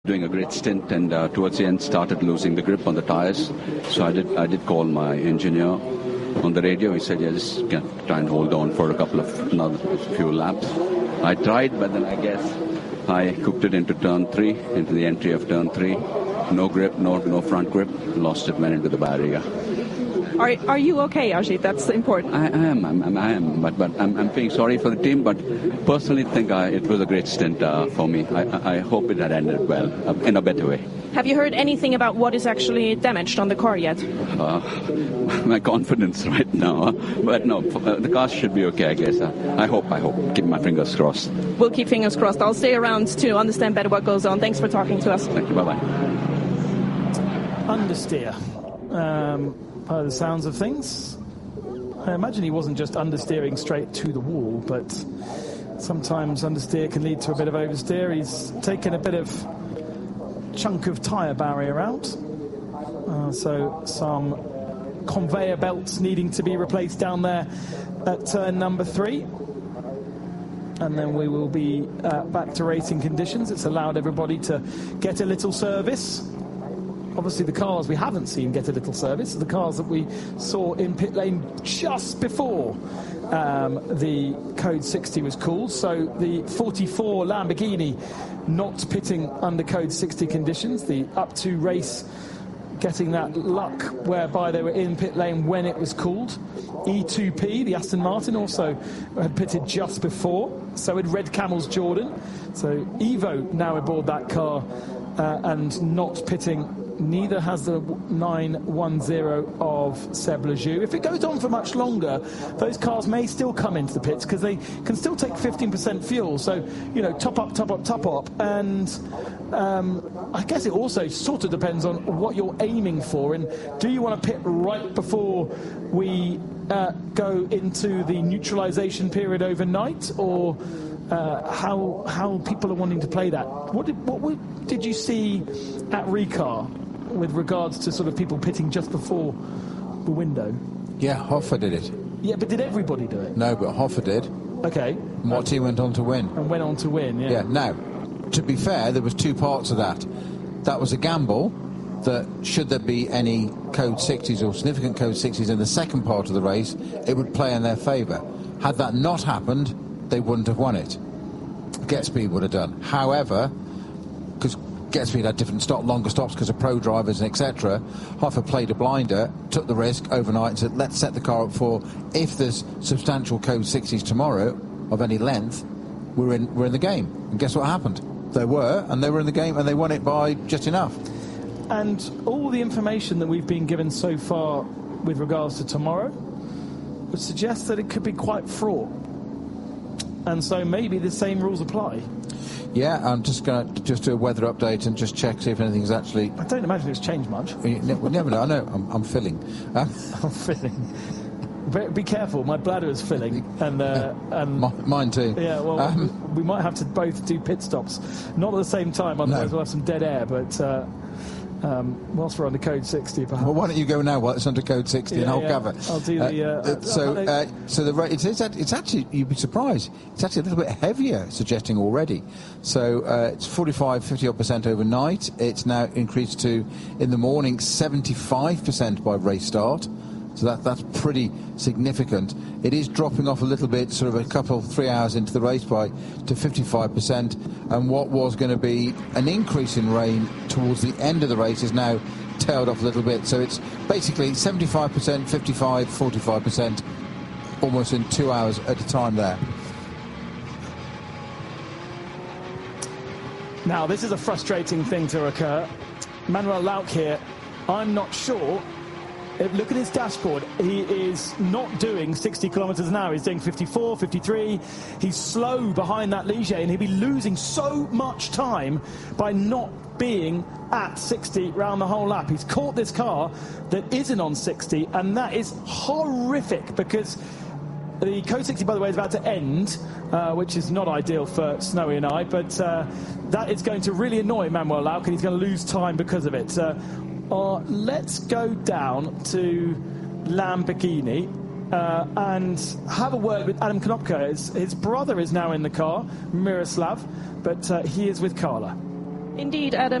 doing a great stint, and towards the end started losing the grip on the tires. So I did call my engineer on the radio. He said, yeah, just try and hold on for another few laps. I tried, but then I guess I cooked it into turn 3, into the entry of turn 3. No grip, no front grip. Lost it, went into the barrier. Are you okay, Ajit? That's important. I am, but I'm feeling sorry for the team, but personally think it was a great stint for me. I hope it had ended well, in a better way. Have you heard anything about what is actually damaged on the car yet? My confidence right now, but no, the car should be okay, I guess. I hope. Keep my fingers crossed. We'll keep fingers crossed. I'll stay around to understand better what goes on. Thanks for talking to us. Thank you, bye-bye. Understeer. By the sounds of things, I imagine he wasn't just understeering straight to the wall, but sometimes understeer can lead to a bit of oversteer. He's taken a bit of chunk of tyre barrier out, so some conveyor belts needing to be replaced down there at turn number 3. And then we will be back to racing conditions. It's allowed everybody to get a little service. Obviously, the cars we haven't seen get a little service are the cars that we saw in pit lane just before the Code 60 was called. So the 44 Lamborghini not pitting under Code 60 conditions, the up to race getting that luck whereby they were in pit lane when it was called. E2P, the Aston Martin, also had pitted just before. So had Red Camel's Jordan. So Evo now aboard that car and not pitting. Neither has the 910 of Seb Lejeune. If it goes on for much longer, those cars may still come into the pits because they can still take 15% fuel. So, top up. And I guess it also sort of depends on what you're aiming for. And do you want to pit right before we go into the neutralization period overnight, or how people are wanting to play that? What did you see at Ricard with regards to sort of people pitting just before the window? Yeah, Hoffa did it. Yeah, but did everybody do it? No, but Hoffa did. Okay. Motti went on to win. And went on to win, yeah. Yeah, now, to be fair, there was 2 parts of that. That was a gamble that should there be any Code 60s or significant Code 60s in the second part of the race, it would play in their favour. Had that not happened, they wouldn't have won it. Getspeed would have done. However, because Getspeed had different longer stops because of pro drivers and etc. Hoffa played a blinder, took the risk overnight and said, let's set the car up for, if there's substantial Code 60s tomorrow of any length, we're in the game. And guess what happened? They were in the game, and they won it by just enough. And all the information that we've been given so far with regards to tomorrow would suggest that it could be quite fraught. And so maybe the same rules apply. Yeah, I'm just going to do a weather update and just check, see if anything's actually... I don't imagine it's changed much. We never know. I know, I'm filling. I'm filling. Be careful, my bladder is filling. And mine too. Yeah, well, we might have to both do pit stops. Not at the same time, otherwise we'll have some dead air, but... whilst we're on the Code 60, perhaps. Well, why don't you go now while it's under Code 60 and I'll cover. I'll do the... So it's actually, you'd be surprised, it's actually a little bit heavier, suggesting already. So it's 45-50% overnight. It's now increased to, in the morning, 75% by race start. So that's pretty significant. It is dropping off a little bit, sort of 3 hours into the race to 55%. And what was going to be an increase in rain towards the end of the race is now tailed off a little bit. So it's basically 75%, 55, 45%, almost in 2 hours at a time there. Now, this is a frustrating thing to occur. Manuel Lauk here, I'm not sure. Look at his dashboard. He is not doing 60 kilometres an hour. He's doing 54, 53. He's slow behind that Ligier, and he'll be losing so much time by not being at 60 round the whole lap. He's caught this car that isn't on 60, and that is horrific because the Code 60, by the way, is about to end, which is not ideal for Snowy and I, but that is going to really annoy Manuel Lauk, and he's going to lose time because of it. Let's go down to Lamborghini and have a word with Adam Konopka. His brother is now in the car, Miroslav, but he is with Carla. Indeed, Adam.